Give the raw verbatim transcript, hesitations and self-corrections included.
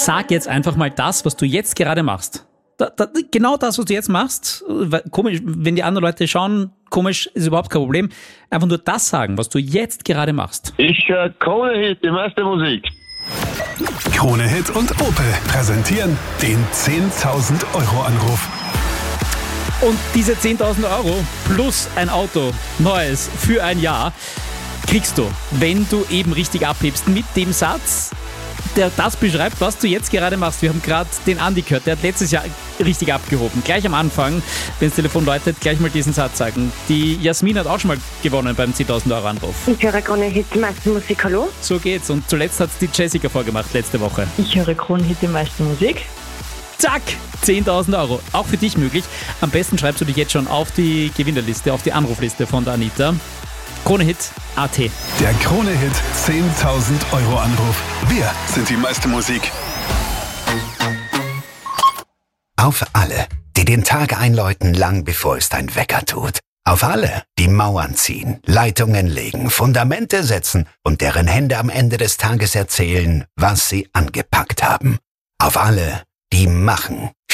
sag jetzt einfach mal das, was du jetzt gerade machst. Da, da, genau das, was du jetzt machst, komisch, wenn die anderen Leute schauen, komisch, ist überhaupt kein Problem. Einfach nur das sagen, was du jetzt gerade machst. Ich höre Krone-Hit, die meiste Musik. Krone-Hit und Opel präsentieren den zehntausend Euro Anruf. Und diese zehntausend Euro plus ein Auto, neues, für ein Jahr, kriegst du, wenn du eben richtig abhebst mit dem Satz, der das beschreibt, was du jetzt gerade machst. Wir haben gerade den Andi gehört, der hat letztes Jahr richtig abgehoben. Gleich am Anfang, wenn das Telefon läutet, gleich mal diesen Satz sagen. Die Jasmin hat auch schon mal gewonnen beim zehntausend Euro Anruf. Ich höre Krone-Hit, die meiste Musik, hallo? So geht's. Und zuletzt hat es die Jessica vorgemacht, letzte Woche. Ich höre Krone-Hit, die meiste Musik. Zack, zehntausend Euro. Auch für dich möglich. Am besten schreibst du dich jetzt schon auf die Gewinnerliste, auf die Anrufliste von der Anita. Krone-Hit Punkt A T. Der Krone-Hit zehntausend Euro Anruf. Wir sind die meiste Musik. Auf alle, die den Tag einläuten, lang bevor es dein Wecker tut. Auf alle, die Mauern ziehen, Leitungen legen, Fundamente setzen und deren Hände am Ende des Tages erzählen, was sie angepackt haben. Auf alle, die machen,